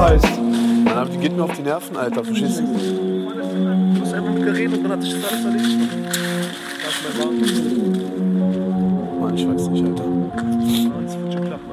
heißt. Mann, aber die geht mir auf die Nerven, Alter. Verstehst du? Du hast einfach mit geredet und dann hat sich das alles erledigt. Das ist mein Mann. Mann, ich weiß nicht, Alter. Das wird schon klappen.